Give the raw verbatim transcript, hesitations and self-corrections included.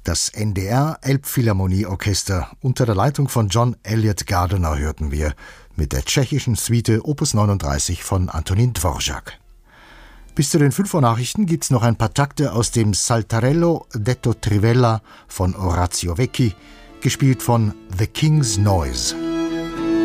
Das N D R Elbphilharmonieorchester unter der Leitung von John Elliott Gardiner hörten wir mit der tschechischen Suite Opus neununddreißig von Antonín Dvořák. Bis zu den fünf Uhr Nachrichten gibt's noch ein paar Takte aus dem Saltarello detto Trivella von Orazio Vecchi, gespielt von The King's Noise.